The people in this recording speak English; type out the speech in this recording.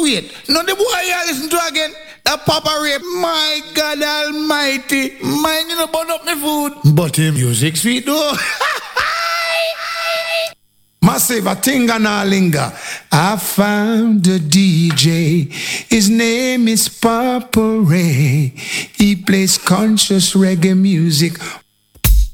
wait. No, the boy you listen to again. That Papa Ray, my God Almighty, mind you no burn up my food. But him music sweet though. Massive, a thing and a linger. I found a DJ. His name is Papa Ray. He plays conscious reggae music